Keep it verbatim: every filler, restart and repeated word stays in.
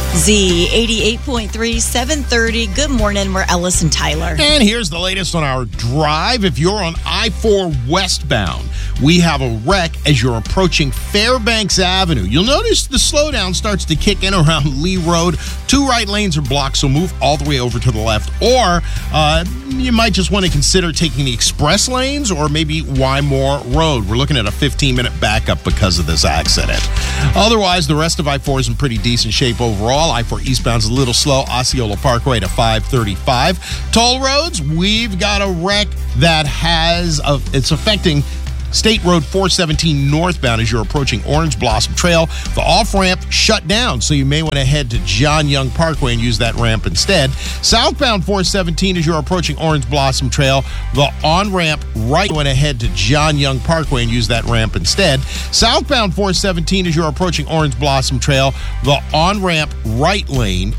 Z eighty-eight point three, seven thirty. Good morning. We're Ellis and Tyler. And here's the latest on our drive. If you're on I four westbound, we have a wreck as you're approaching Fairbanks Avenue. You'll notice the slowdown starts to kick in around Lee Road. Two right lanes are blocked, so move all the way over to the left. Or uh, you might just want to consider taking the express lanes or maybe Wymore Road. We're looking at a fifteen-minute backup because of this accident. Otherwise, the rest of I four is in pretty decent shape overall. I four eastbound's a little slow. Osceola Parkway to five thirty-five. Toll roads, we've got a wreck that has, a, it's affecting State Road four seventeen northbound as you're approaching Orange Blossom Trail. The off-ramp shut down, so you may want to head to John Young Parkway and use that ramp instead. Southbound four seventeen as you're approaching Orange Blossom Trail. The on-ramp right, want to head to John Young Parkway and use that ramp instead. Southbound four seventeen as you're approaching Orange Blossom Trail. The on-ramp right lane